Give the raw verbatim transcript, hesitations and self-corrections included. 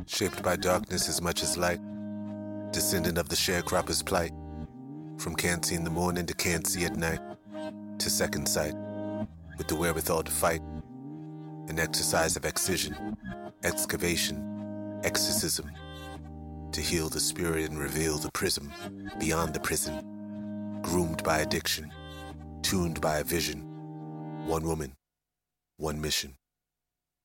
shaped by darkness as much as light, descendant of the sharecropper's plight, from can't see in the morning to can't see at night, to second sight, with the wherewithal to fight, an exercise of excision, excavation, exorcism, to heal the spirit and reveal the prism beyond the prison, groomed by addiction, tuned by a vision, one woman, one mission.